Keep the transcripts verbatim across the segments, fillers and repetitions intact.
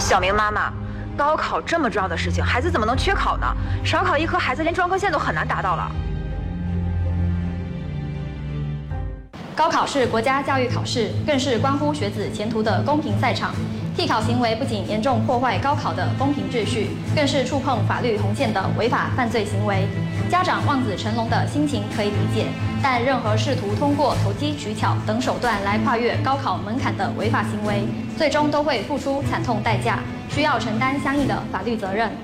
小明妈妈，高考这么重要的事情，孩子怎么能缺考呢？少考一科，孩子连专科线都很难达到了。 高考是国家教育考试，更是关乎学子前途的公平赛场。替考行为不仅严重破坏高考的公平秩序，更是触碰法律红线的违法犯罪行为。家长望子成龙的心情可以理解，但任何试图通过投机取巧等手段来跨越高考门槛的违法行为，最终都会付出惨痛代价，需要承担相应的法律责任。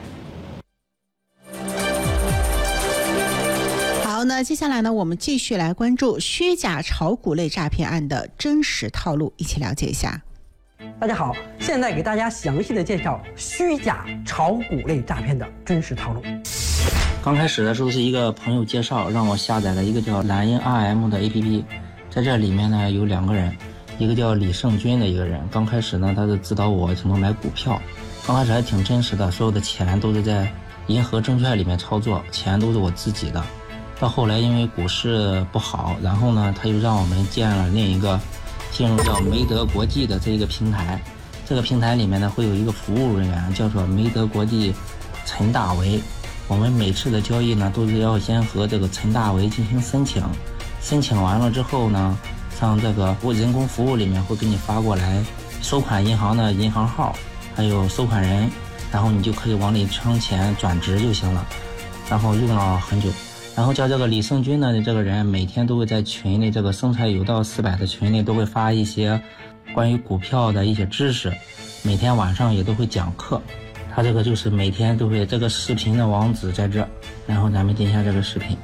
好，那接下来呢，我们继续来关注虚假炒股类诈骗案的真实套路，一起了解一下。 大家好，现在给大家详细的介绍虚假炒股类诈骗的真实套路。 刚开始的时候是一个朋友介绍，让我下载了一个叫蓝鹰 R M 的 A P P， 在这里面呢有两个人，一个叫李胜军的一个人，刚开始呢他是指导我怎么买股票，刚开始还挺真实的，所有的钱都是在银河证券里面操作，钱都是我自己的。到后来因为股市不好，然后呢他又让我们建了另一个进入叫梅德国际的这一个平台，这个平台里面呢会有一个服务人员叫做梅德国际陈大为，我们每次的交易呢都是要先和这个陈大为进行申请，申请完了之后呢，上这个人工服务里面会给你发过来收款银行的银行号，还有收款人，然后你就可以往里充钱转值就行了，然后用了很久。然后叫这个李胜军呢，这个人每天都会在群里，这个生财有道四百的群里都会发一些关于股票的一些知识，每天晚上也都会讲课。他这个就是每天都会，这个视频的网址在这，然后咱们点一下这个视频。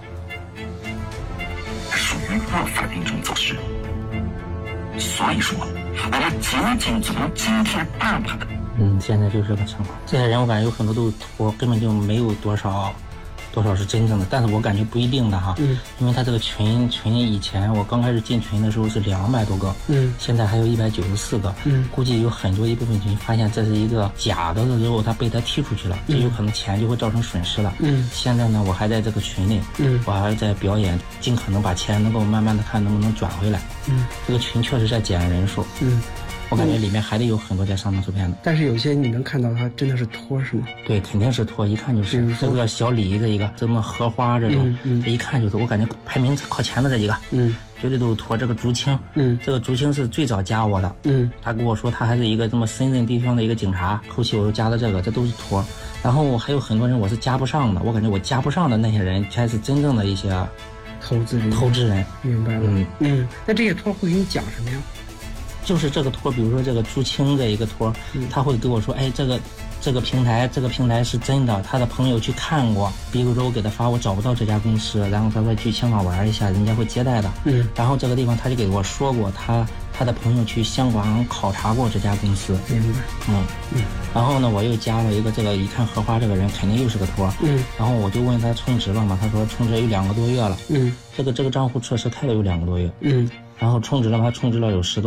属于二法定中走势，所以说我们仅仅从今天办法的。 嗯，现在就是这个情况。这些人我感觉有很多都是托，根本就没有多少。多少是真正的，但是我感觉不一定的哈，嗯，因为他这个群群以前我刚开始进群的时候是两百多个，嗯，现在还有一百九十四个，嗯，估计有很多一部分群发现这是一个假的之后，他被他踢出去了，这有可能钱就会造成损失了，嗯，现在呢我还在这个群里，嗯，我还在表演，尽可能把钱能够慢慢的看能不能转回来，嗯，这个群确实在减人数，嗯。我感觉里面还得有很多在上当受骗的， 但是有些你能看到它真的是托是吗？ 对，肯定是托，一看就是。这个小李这一个，什么荷花这种，嗯嗯、这一看就是，我感觉排名靠前的这几个，嗯，绝对都是托。这个竹青，嗯，这个竹青是最早加我的，嗯，他跟我说他还是一个这么深圳地方的一个警察，后期我又加了这个，这都是托。然后我还有很多人我是加不上的，我感觉我加不上的那些人才是真正的一些投资人。 投资人， 明白了，嗯嗯，那这些托会给你讲什么呀？ 就是这个托，比如说这个朱青这一个托，他会跟我说，哎，这个这个平台，这个平台是真的，他的朋友去看过。比如说我给他发，我找不到这家公司，然后他说去香港玩一下，人家会接待的。嗯。然后这个地方他就给我说过，他他的朋友去香港考察过这家公司。 明白。 嗯嗯。然后呢，我又加了一个这个，一看荷花这个人肯定又是个托。嗯。然后我就问他充值了嘛，他说充值有两个多月了。嗯。这个这个账户确实开了有两个多月。嗯。然后充值了，他充值了有十多。